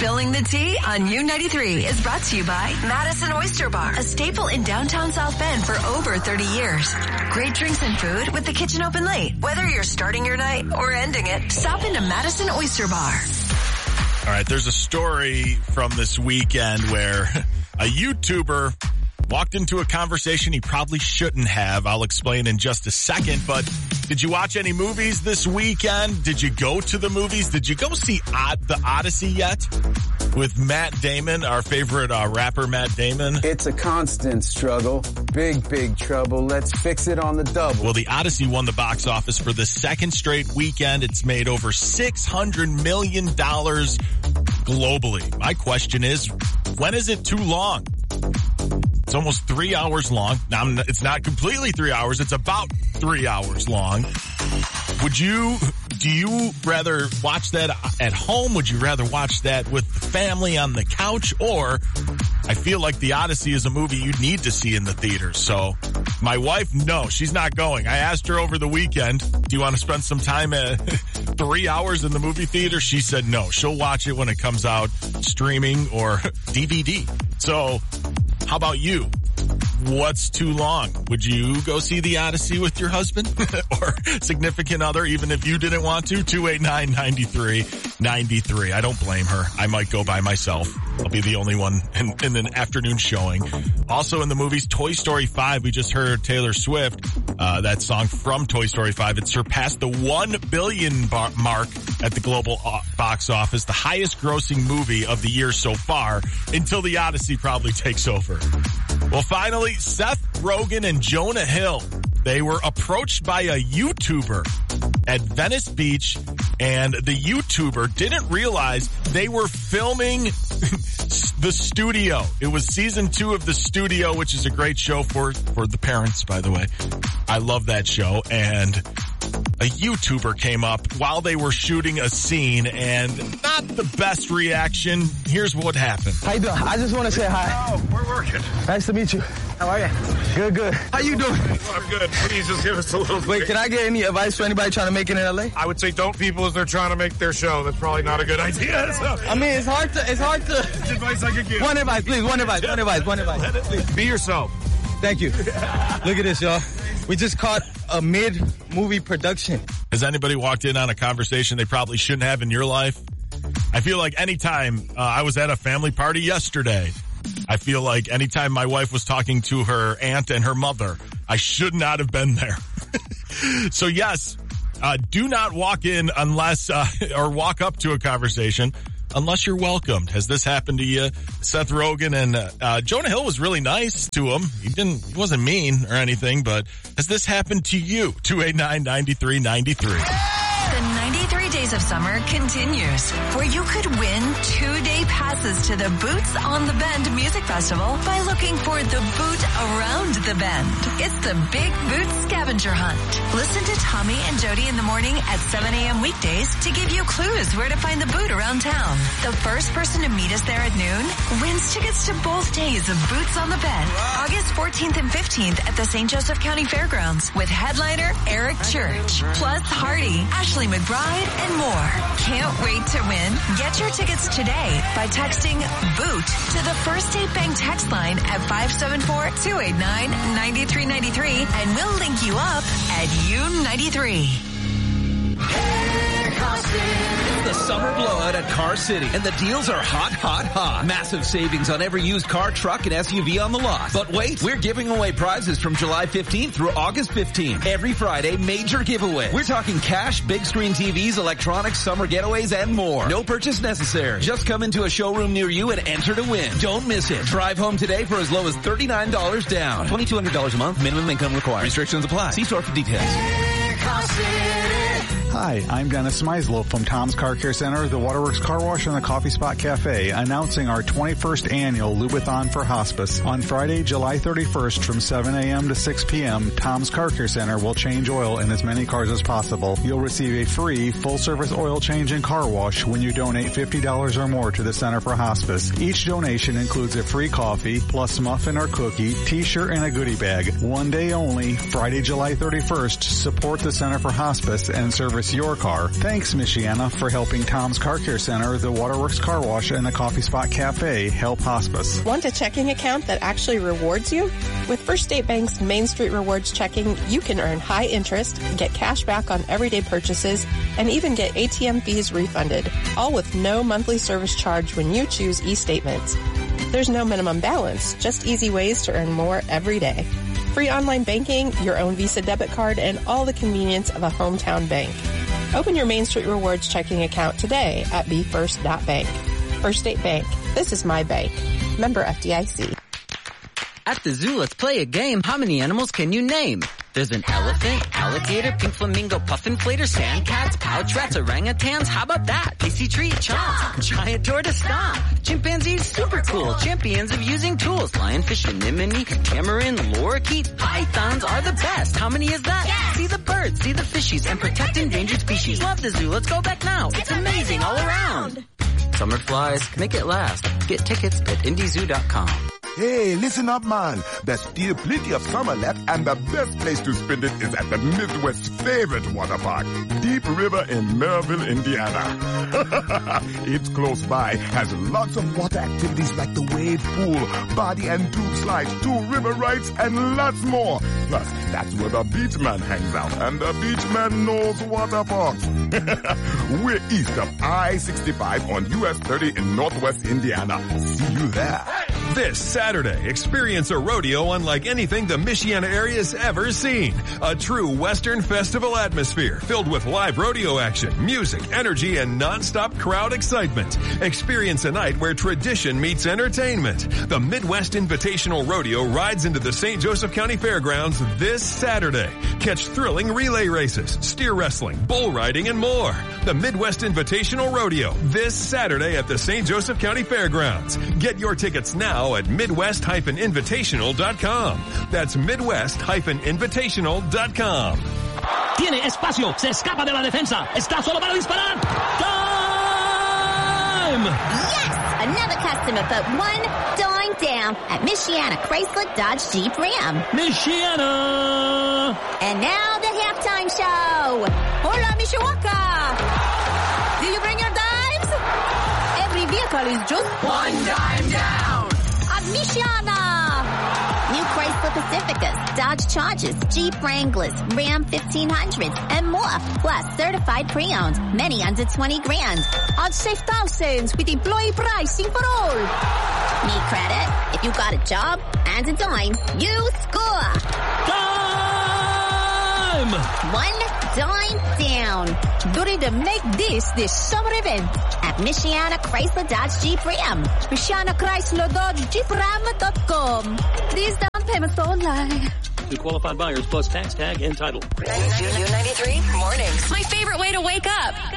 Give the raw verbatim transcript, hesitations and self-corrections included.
Spilling the Tea on U ninety-three is brought to you by Madison Oyster Bar, a staple in downtown South Bend for over thirty years. Great drinks and food with the kitchen open late. Whether you're starting your night or ending it, stop into Madison Oyster Bar. All right, there's a story from this weekend where a YouTuber walked into a conversation he probably shouldn't have. I'll explain in just a second, but did you watch any movies this weekend? Did you go to the movies? Did you go see Od- The Odyssey yet? With Matt Damon, our favorite uh, rapper, Matt Damon. It's a constant struggle. Big, big trouble. Let's fix it on the double. Well, The Odyssey won the box office for the second straight weekend. It's made over six hundred million dollars globally. My question is, when is it too long? It's almost three hours long. Now, it's not completely three hours. It's about three hours long. Would you, do you rather watch that at home? Would you rather watch that with the family on the couch? Or I feel like The Odyssey is a movie you need to see in the theaters. So my wife, no, she's not going. I asked her over the weekend, do you want to spend some time at three hours in the movie theater? She said no. She'll watch it when it comes out streaming or D V D. So how about you? What's too long? Would you go see The Odyssey with your husband or significant other, even if you didn't want to? two eight nine, nine three nine three. I don't blame her. I might go by myself. I'll be the only one in, in an afternoon showing. Also in the movies, Toy Story five, we just heard Taylor Swift, uh, that song from Toy Story five. It surpassed the one billion bar- mark at the global o- box office, the highest grossing movie of the year so far, until The Odyssey probably takes over. Well, finally, Seth Rogen and Jonah Hill, they were approached by a YouTuber at Venice Beach, and the YouTuber didn't realize they were filming The Studio. It was season two of The Studio, which is a great show for, for the parents, by the way. I love that show. And a YouTuber came up while they were shooting a scene, and not the best reaction. Here's what happened. How you doing? I just want to say hi. Oh, we're working. Nice to meet you. How are you? Good, good. How you doing? I'm good. Please just give us a little... Wait, can I get any advice for anybody trying to make it in L A? I would say don't people as they're trying to make their show. That's probably not a good idea. So. I mean, it's hard to... It's hard to... That's advice I could give. One advice, please. One advice. One advice. One advice. Please. Be yourself. Thank you. Look at this, y'all. We just caught a mid-movie production. Has anybody walked in on a conversation they probably shouldn't have in your life? I feel like anytime uh, I was at a family party yesterday, I feel like anytime my wife was talking to her aunt and her mother, I should not have been there. So yes, uh, do not walk in unless, uh, or walk up to a conversation unless you're welcomed. Has this happened to you? Seth Rogen and uh, uh, Jonah Hill was really nice to him. He didn't, he wasn't mean or anything, but has this happened to you? two eight nine, nine three nine three. The ninety-three Days of Summer continues, where you could win two-day passes to the Boots on the Bend Music Festival by looking for the boot around the bend. It's the Big Boot Scavenger Hunt. Listen to Tommy and Jody in the morning at seven a.m. weekdays to give you clues where to find the boot around town. The first person to meet us there at noon wins tickets to both days of Boots on the Bend, August fourteenth and fifteenth at the Saint Joseph County Fairgrounds with headliner Eric Church, plus Hardy, Ashley McBride, and more. Can't wait to win? Get your tickets today by texting BOOT to the First State Bank text line at five seven four, two eight nine, nine three nine three, and we'll link you up at U ninety-three. It's the summer blowout at Car City, and the deals are hot, hot, hot. Massive savings on every used car, truck, and S U V on the lot. But wait, we're giving away prizes from July fifteenth through August fifteenth. Every Friday, major giveaway. We're talking cash, big screen T Vs, electronics, summer getaways, and more. No purchase necessary. Just come into a showroom near you and enter to win. Don't miss it. Drive home today for as low as thirty-nine dollars down. twenty-two hundred dollars a month. Minimum income required. Restrictions apply. See store for details. Hi, I'm Dennis Meislow from Tom's Car Care Center, the Waterworks Car Wash, and the Coffee Spot Cafe, announcing our twenty-first annual Lubathon for Hospice. On Friday, July thirty-first from seven a.m. to six p.m., Tom's Car Care Center will change oil in as many cars as possible. You'll receive a free full-service oil change and car wash when you donate fifty dollars or more to the Center for Hospice. Each donation includes a free coffee, plus muffin or cookie, t-shirt, and a goodie bag. One day only, Friday, July thirty-first, support the Center for Hospice and service service your car. Thanks, Michiana, for helping Tom's Car Care Center, the Waterworks Car Wash, and the Coffee Spot Cafe help hospice. Want a checking account that actually rewards you? With First State Bank's Main Street Rewards checking, you can earn high interest, get cash back on everyday purchases, and even get A T M fees refunded, all with no monthly service charge when you choose e-statements. There's no minimum balance, just easy ways to earn more every day. Free online banking, your own Visa debit card, and all the convenience of a hometown bank. Open your Main Street Rewards checking account today at be first dot bank. First State Bank. This is my bank. Member F D I C. At the zoo, let's play a game. How many animals can you name? There's an elephant, alligator, pink flamingo, puffin flater, sand cats, pouch rats, orangutans. How about that? Pacey tree, chomp, giant tortoise, stomp. Chimpanzees, super cool, champions of using tools. Lionfish, anemone, tamarin, lorikeet. Pythons are the best. How many is that? Yes. See the birds, see the fishies, and protect endangered species. Love the zoo. Let's go back now. It's, it's amazing, amazing all around. Summer flies, make it last. Get tickets at indie zoo dot com. Hey, listen up, man. There's still plenty of summer left, and the best place to spend it is at the Midwest's favorite water park, Deep River in Maryville, Indiana. It's close by, has lots of water activities like the wave pool, body and tube slides, two river rides, and lots more. Plus, that's where the beach man hangs out, and the beach man knows water parks. We're east of I sixty-five on U S thirty in Northwest Indiana. See you there. This Saturday, experience a rodeo unlike anything the Michiana area has ever seen. A true Western festival atmosphere filled with live rodeo action, music, energy, and non-stop crowd excitement. Experience a night where tradition meets entertainment. The Midwest Invitational Rodeo rides into the Saint Joseph County Fairgrounds this Saturday. Catch thrilling relay races, steer wrestling, bull riding, and more. The Midwest Invitational Rodeo this Saturday at the Saint Joseph County Fairgrounds. Get your tickets now at midwest dash invitational dot com. That's midwest dash invitational dot com. Tiene espacio, se escapa de la defensa, está solo para disparar. Time! Yes! Another customer put one dime down at Michiana Chrysler Dodge Jeep Ram. Michiana! And now the halftime show. Hola, Mishawaka! Do you bring your dimes? Every vehicle is just one dime down. Michiana! New Chrysler Pacificas, Dodge Chargers, Jeep Wranglers, Ram fifteen hundreds, and more. Plus certified pre-owned, many under twenty grand. I'd save thousands with employee pricing for all. Need credit? If you got a job and a dime, you score. Dime! One dime down. During the Make This This Summer event at Michiana Chrysler Dodge Jeep Ram. Michiana Chrysler Dodge Jeep Ram dot com. These down payments only. To qualified buyers plus tax tag and title. ninety-two ninety-three mornings. My favorite way to wake up.